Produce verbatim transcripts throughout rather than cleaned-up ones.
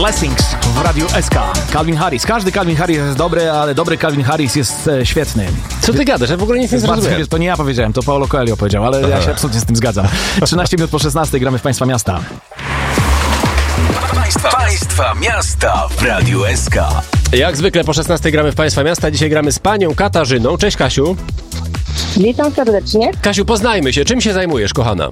Blessings w Radiu S K. Calvin Harris. Każdy Calvin Harris jest dobry, ale dobry Calvin Harris jest e, świetny. Co ty gadasz? Ja w ogóle nic nie zrozumiałem. To nie ja powiedziałem, to Paulo Coelho powiedział, ale ja się absolutnie z tym zgadzam. trzynaście minut po szesnastej gramy w Państwa Miasta. Państwa, Państwa Miasta w Radiu S K. Jak zwykle po szesnastej gramy w Państwa Miasta. Dzisiaj gramy z panią Katarzyną. Cześć, Kasiu. Witam serdecznie. Kasiu, poznajmy się. Czym się zajmujesz, kochana?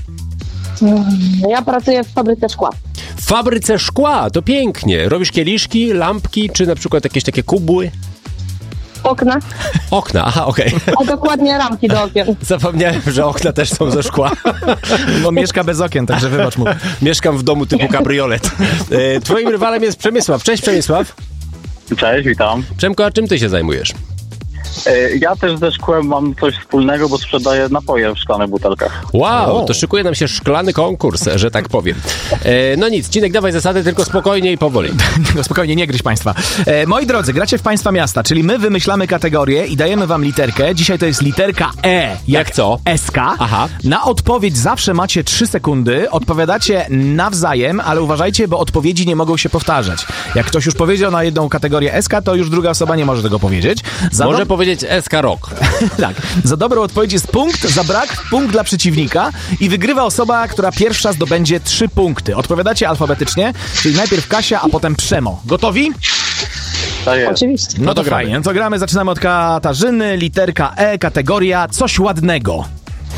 Ja pracuję w fabryce szkła. W fabryce szkła, to pięknie. Robisz kieliszki, lampki, czy na przykład jakieś takie kubły? Okna, Okna, aha, okej. Okay. a dokładnie ramki do okien. Zapomniałem, że okna też są ze szkła. On mieszka bez okien, także wybacz mu. Mieszkam w domu typu kabriolet. E, Twoim rywalem jest Przemysław. Cześć, Przemysław. Cześć, witam. Przemko, a czym ty się zajmujesz? Ja też ze szkłem mam coś wspólnego, bo sprzedaję napoje w szklanych butelkach. Wow, O. to szykuje nam się szklany konkurs, że tak powiem. E, no nic, Cinek, dawaj zasady, tylko spokojnie i powoli. No spokojnie, nie gryź Państwa. E, moi drodzy, gracie w Państwa Miasta, czyli my wymyślamy kategorię i dajemy Wam literkę. Dzisiaj to jest literka E. Jak co? S K. Aha. Na odpowiedź zawsze macie trzy sekundy. Odpowiadacie nawzajem, ale uważajcie, bo odpowiedzi nie mogą się powtarzać. Jak ktoś już powiedział na jedną kategorię S K, to już druga osoba nie może tego powiedzieć. Za Może do... powiedzieć S K Rock. Tak. Za dobrą odpowiedź jest punkt, za brak punkt dla przeciwnika i wygrywa osoba, która pierwsza zdobędzie trzy punkty. Odpowiadacie alfabetycznie, czyli najpierw Kasia, a potem Przemo. Gotowi? Tak jest. Oczywiście. No, No to to gramy. fajnie. No to gramy. Zaczynamy od Katarzyny. Literka E, kategoria coś ładnego.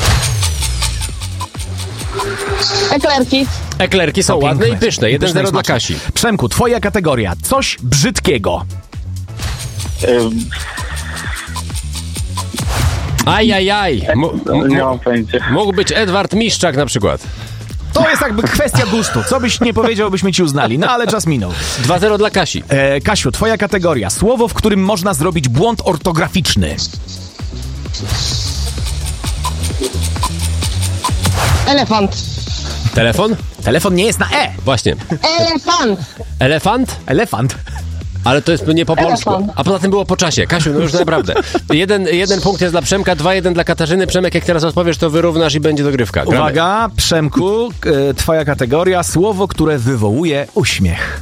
Eklerki, Eklerki są To ładne piękne. i pyszne. jeden Pyszne i zero dla smaczne. Kasi. Przemku, twoja kategoria. Coś brzydkiego. Ym, Ajajaj. M- m- nie mam pojęcia. mógł być Edward Miszczak na przykład. To jest jakby kwestia gustu. Co byś nie powiedział, byśmy ci uznali. No ale czas minął. dwa zero dla Kasi. E, Kasiu, twoja kategoria. Słowo, w którym można zrobić błąd ortograficzny. elefant, Telefon? Telefon nie jest na E. Właśnie. elefant, Elefant? Elefant. Ale to jest nie po polsku. Telefon. A poza tym było po czasie. Kasiu, no już naprawdę. Jeden, jeden punkt jest dla Przemka, dwa jeden dla Katarzyny. Przemek, jak teraz odpowiesz, to wyrównasz i będzie dogrywka. Gramy. Uwaga, Przemku, e, twoja kategoria. Słowo, które wywołuje uśmiech.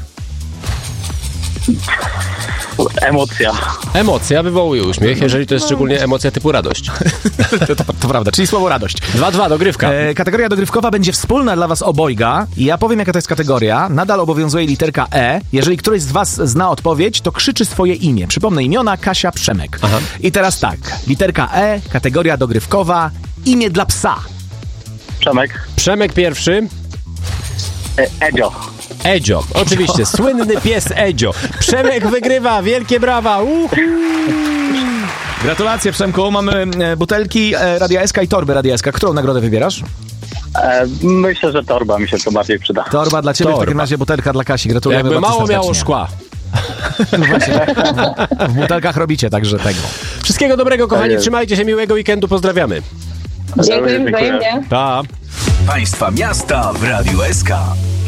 Emocja. Emocja wywołuje uśmiech, jeżeli to jest szczególnie emocja typu radość. To, to, to prawda, czyli słowo radość. dwa dwa, dogrywka. E, kategoria dogrywkowa będzie wspólna dla was obojga i ja powiem, jaka to jest kategoria. Nadal obowiązuje literka E. Jeżeli któryś z was zna odpowiedź, to krzyczy swoje imię. Przypomnę imiona: Kasia, Przemek. Aha. I teraz tak, literka E, kategoria dogrywkowa, imię dla psa. Przemek. Przemek pierwszy. E, Edzio. Edzio. Oczywiście, słynny pies Edzio. Przemek wygrywa, wielkie brawa. Uhu. Gratulacje, Przemku. Mamy e, butelki e, Radia S K i torby Radia S K. Którą nagrodę wybierasz? E, myślę, że torba mi się to bardziej przyda. Torba dla ciebie, Torba. w takim razie butelka dla Kasi. Gratulujemy Jakby bardzo mało miało serdecznie. szkła. No właśnie, w butelkach robicie także tego. Wszystkiego dobrego, kochani. jest. Trzymajcie się, miłego weekendu. Pozdrawiamy. dziękuję dziękuję. wzajemnie. Pa. Państwa Miasta w Radiu S K.